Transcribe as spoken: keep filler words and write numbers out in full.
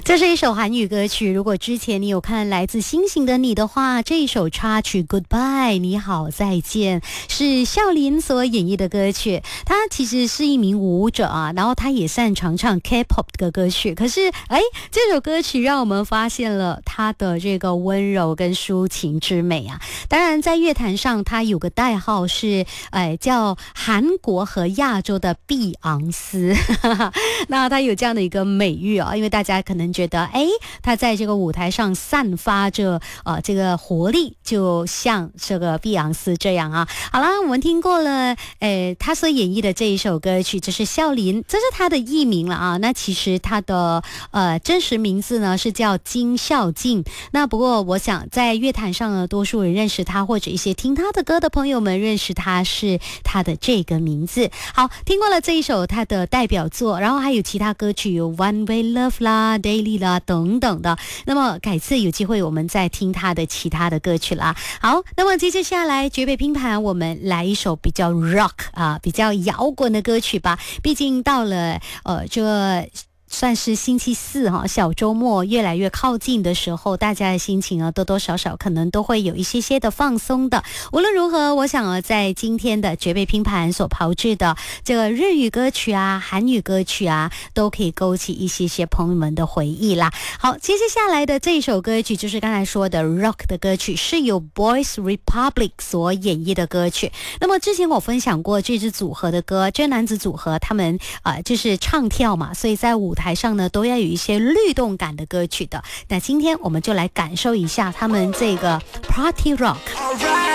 这是一首韩语歌曲，如果之前你有看来自星星的你的话，这一首插曲 Goodbye 你好再见是孝琳所演绎的歌曲。他其实是一名舞者啊，然后他也擅长唱 K-pop 的歌曲，可是哎，这首歌曲让我们发现了他的这个温柔跟抒情之美啊。当然在乐坛上他有个代号是哎叫韩国和亚洲的碧昂斯那他有这样的一个美誉啊，因为大家可能觉得哎，他在这个舞台上散发着呃这个活力，就像这个碧昂斯这样啊。好啦，我们听过了呃他所演绎的这一首歌曲，这是孝琳，这是他的艺名了啊。那其实他的呃真实名字呢是叫金孝静。那不过我想在乐坛上呢，多数人认识他，或者一些听他的歌的朋友们认识他是他的这个名字。好，听过了这一首他的代表作，然后还有其他歌曲有 One Way Love 啦 Daily 啦等等的，那么改次有机会我们再听他的其他的歌曲啦。好，那么接着下来绝配拼盘，我们来一首比较 rock 啊，比较摇滚的歌曲吧。毕竟到了呃这个算是星期四哈，小周末越来越靠近的时候，大家的心情啊，多多少少可能都会有一些些的放松的。无论如何，我想啊，在今天的绝配拼盘所炮制的这个日语歌曲啊、韩语歌曲啊，都可以勾起一些些朋友们的回忆啦。好，接下来的这首歌曲就是刚才说的 rock 的歌曲，是由 Boys Republic 所演绎的歌曲。那么之前我分享过这支组合的歌，这男子组合他们啊、呃、就是唱跳嘛，所以在舞台上呢都要有一些律动感的歌曲的。那今天我们就来感受一下他们这个 Party Rock。